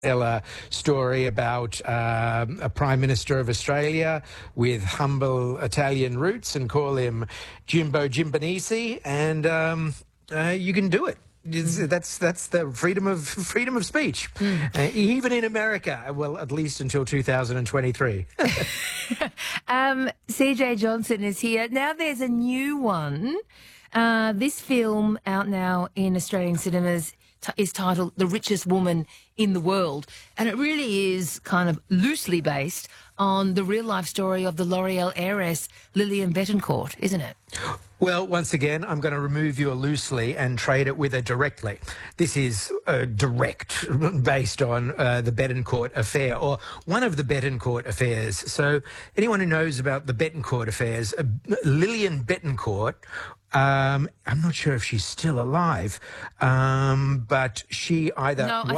Ella story about a Prime Minister of Australia with humble Italian roots and call him Jimbo Jimbanisi, and you can do it. That's the freedom of speech, even in America. Well, at least until 2023. CJ Johnson is here. Now there's a new one. This film out now in Australian cinemas is titled The Richest Woman in the World. And it really is kind of loosely based on the real-life story of the L'Oreal heiress Lillian Bettencourt, isn't it? Well, once again, I'm going to remove your loosely and trade it with a directly. This is direct, based on the Bettencourt affair, or one of the Bettencourt affairs. So anyone who knows about the Bettencourt affairs, Lillian Bettencourt, I'm not sure if she's still alive, but she either was...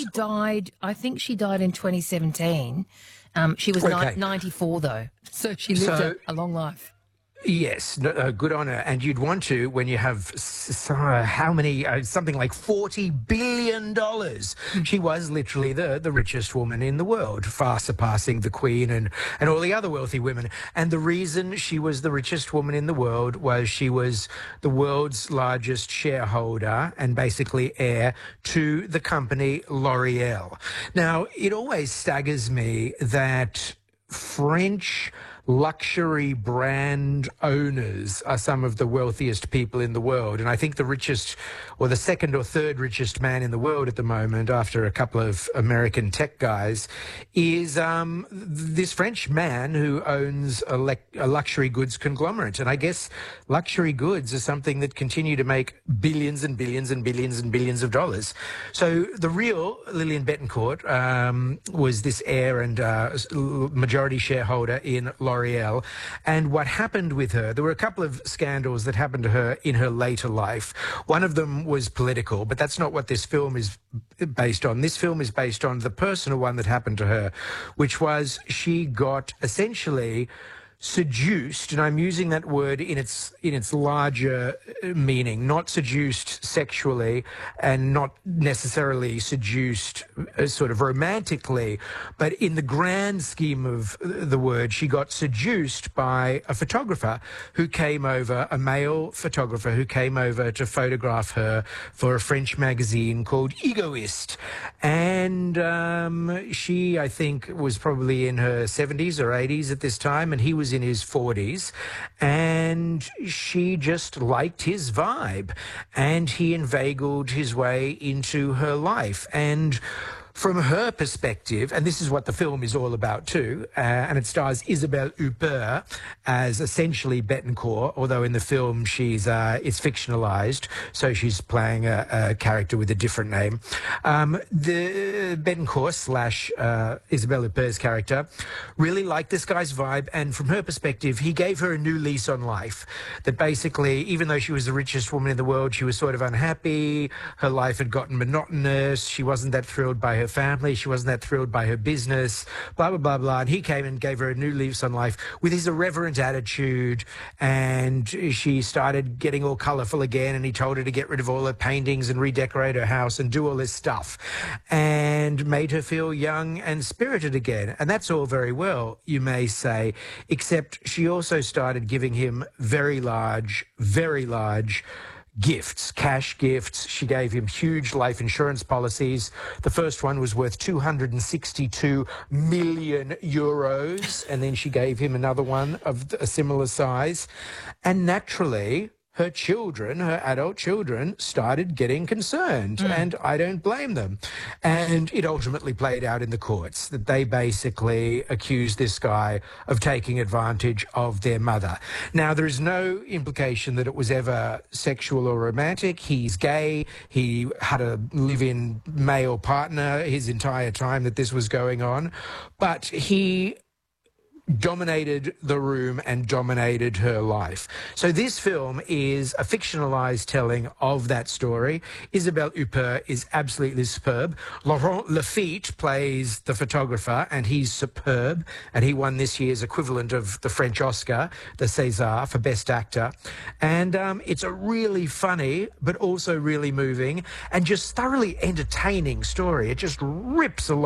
I think she died in 2017. She was 94, though, so she lived a long life. Yes, good on her. And you'd want to, when you have how many, something like $40 billion. She was literally the richest woman in the world, far surpassing the Queen and all the other wealthy women. And the reason she was the richest woman in the world was she was the world's largest shareholder and basically heir to the company L'Oreal. Now, it always staggers me that French luxury brand owners are some of the wealthiest people in the world. And I think the richest, or the second or third richest man in the world at the moment, after a couple of American tech guys, is this French man who owns a luxury goods conglomerate. And I guess luxury goods are something that continue to make billions and billions and billions and billions of dollars. So the real Lillian Bettencourt was this heir and majority shareholder in L'Oreal. And what happened with her, there were a couple of scandals that happened to her in her later life. One of them was political, but that's not what this film is based on. This film is based on the personal one that happened to her, which was she got essentially seduced, and I'm using that word in its larger meaning, not seduced sexually and not necessarily seduced sort of romantically, but in the grand scheme of the word, she got seduced by a photographer who came over, a male photographer who came over to photograph her for a French magazine called Egoist. And she, I think, was probably in her 70s or 80s at this time, and he was in his 40s, and she just liked his vibe, and he inveigled his way into her life. And from her perspective, and this is what the film is all about too, and it stars Isabelle Huppert as essentially Bettencourt, although in the film she's it's fictionalized, so she's playing a character with a different name. The Bettencourt slash Isabelle Huppert's character really liked this guy's vibe, and from her perspective, he gave her a new lease on life. That basically, even though she was the richest woman in the world, she was sort of unhappy. Her life had gotten monotonous. She wasn't that thrilled by her family. She wasn't that thrilled by her business, blah, blah, blah, blah. And he came and gave her a new lease on life with his irreverent attitude. And she started getting all colourful again. And he told her to get rid of all her paintings and redecorate her house and do all this stuff, and made her feel young and spirited again. And that's all very well, you may say, except she also started giving him very large gifts, cash gifts. She gave him huge life insurance policies. The first one was worth 262 million euros, and then she gave him another one of a similar size. And naturally, her children, her adult children, started getting concerned, and I don't blame them. And it ultimately played out in the courts that they basically accused this guy of taking advantage of their mother. Now, there is no implication that it was ever sexual or romantic. He's gay. He had a live-in male partner his entire time that this was going on. But he dominated the room and dominated her life. So this film is a fictionalized telling of that story. Isabelle Huppert is absolutely superb. Laurent Lafitte plays the photographer, and he's superb. And he won this year's equivalent of the French Oscar, the César, for Best Actor. And it's a really funny, but also really moving and just thoroughly entertaining story. It just rips along.